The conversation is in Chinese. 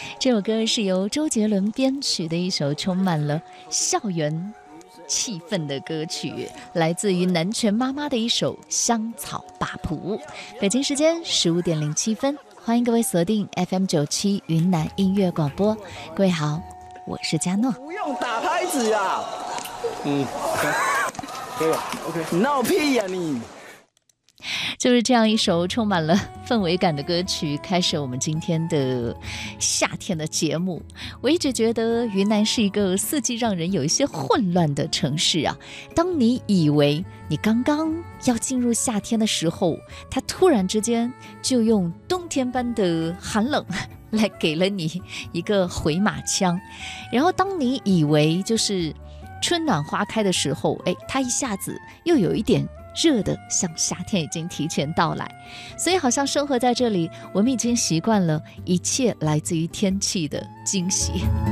这首歌是由周杰伦编曲的一首充满了校园气氛的歌曲，来自于南拳妈妈的一首《香草八谱》。北京时间15点07分，欢迎各位锁定 FM97 云南音乐广播。各位好，我是佳诺。 不用打拍子呀。可以了 ，OK。你闹屁呀你！ 就是这样一首充满了氛围感的歌曲，开始我们今天的夏天的节目。我一直觉得云南是一个四季让人有一些混乱的城市啊。当你以为你刚刚要进入夏天的时候，它突然之间就用冬天般的寒冷来给了你一个回马枪。然后当你以为就是春暖花开的时候，它一下子又有一点热的像夏天已经提前到来。所以好像生活在这里，我们已经习惯了一切来自于天气的惊喜。